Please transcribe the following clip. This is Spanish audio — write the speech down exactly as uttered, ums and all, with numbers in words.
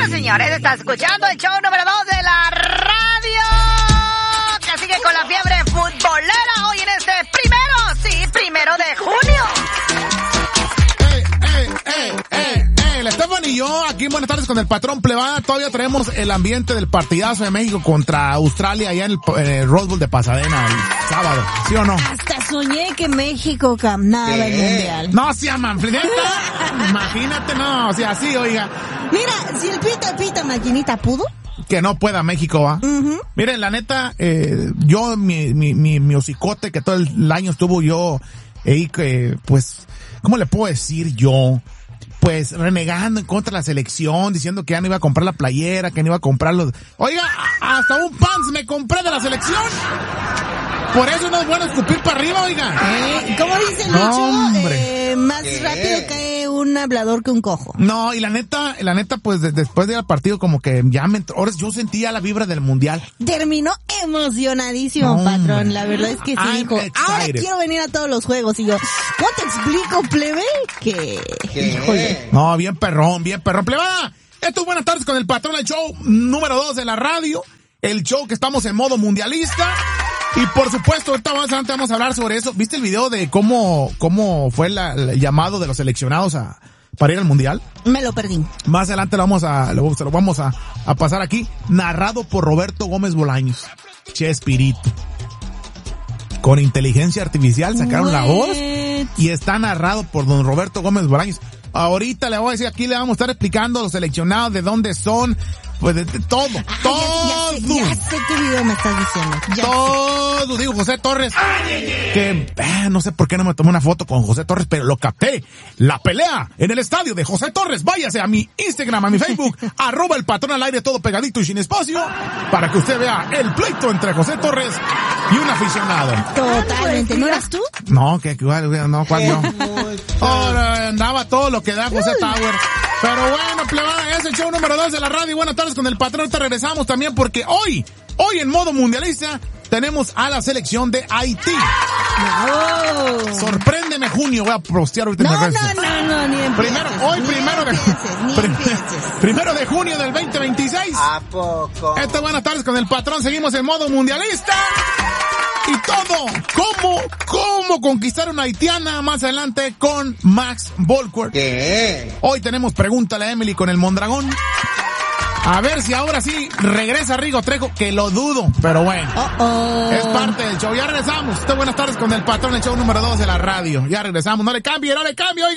señores, está escuchando el show número dos de la radio, que sigue con la fiebre futbolera hoy en este primero, sí, primero de junio. ¡Eh, eh, eh, eh! El Estefan y yo, aquí en Buenas Tardes con el Patrón Plebada, todavía traemos el ambiente del partidazo de México contra Australia allá en el, en el Rose Bowl de Pasadena el sábado, ¿sí o no? Hasta soñé que México ganaba el mundial. No, sea manflineta. Imagínate, no, o sea, sí, oiga. Mira, si el pita pita maquinita pudo. Que no pueda México, ¿va? Uh-huh. Miren, la neta, eh, yo, mi, mi, mi, mi hocicote que todo el año estuvo yo, eh, que, pues, ¿cómo le puedo decir yo? Pues renegando en contra de la selección, diciendo que ya no iba a comprar la playera, que no iba a comprar los... Oiga, hasta un pants me compré de la selección. Por eso no es bueno escupir para arriba, oiga. ¿Eh? ¿Cómo dice el dicho? Eh, más ¿Qué? rápido cae un hablador que un cojo. No, y la neta, la neta, pues de, después del partido como que ya me... Ahora yo sentía la vibra del mundial. Terminó emocionadísimo, no, patrón. La verdad es que sí dijo, ahora quiero venir a todos los juegos. Y yo, ¿cómo te explico, plebe? Que... Híjole. No, bien perrón, bien perrón. Plebada, esto es Buenas Tardes con el Patrón, el show número dos de la radio. El show que estamos en modo mundialista. Y por supuesto, ahorita más adelante vamos a hablar sobre eso. ¿Viste el video de cómo, cómo fue la, el llamado de los seleccionados a, para ir al mundial? Me lo perdí. Más adelante lo vamos a, lo, se lo vamos a, a pasar aquí. Narrado por Roberto Gómez Bolaños. Chespirito. Con inteligencia artificial sacaron What? la voz. Y está narrado por don Roberto Gómez Bolaños. Ahorita le voy a decir, aquí le vamos a estar explicando a los seleccionados de dónde son. Pues de, de todo, ah, todo. Ya, ya, sé, ya sé qué video me estás diciendo. Ya todo, sé. Digo, José Torres, que eh, no sé por qué no me tomé una foto con José Torres, pero lo capté. La pelea en el estadio de José Torres. Váyase a mi Instagram, a mi Facebook, arroba el Patrón al aire, todo pegadito y sin espacio, para que usted vea el pleito entre José Torres y un aficionado. Totalmente. ¿No eras tú? No, que igual, no, ¿cuál yo? Ahora andaba todo lo que da José Tower. Pero bueno, plebada, es el show número dos de la radio. Buenas tardes con el Patrón. Ahorita regresamos también porque hoy, hoy en modo mundialista, tenemos a la selección de Haití. No. Sorpréndeme junio, voy a postear ahorita no, en el resto. No, no, no, ni empieces, Primero, hoy ni primero de empieces, primero de junio del veinte veintiséis. ¿A poco? Esta es Buenas Tardes con el Patrón. Seguimos en modo mundialista. Y todo, cómo, cómo conquistar una haitiana más adelante con Max Volkwer. ¿Qué? Hoy tenemos Pregúntale a Emily con el Mondragón. A ver si ahora sí regresa Rigo Trejo, que lo dudo, pero bueno. Uh -oh. Es parte del show. Ya regresamos. Esta Buenas Tardes con el Patrón, el show número dos de la radio. Ya regresamos. No le cambie, no le cambie, oiga.